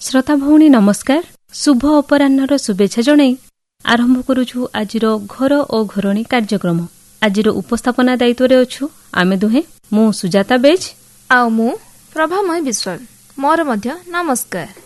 श्रोता भौणी नमस्कार। शुभ अपराह्नर शुभेच्छा जणाई आरंभ करुछु आजिर घर और घरणी कार्यक्रम। आजिर उपस्थापना दायित्व अच्छु आमे दुहे, मु सुजाता बेज आ मु प्रभामय विश्वाल। मोर मध्य नमस्कार।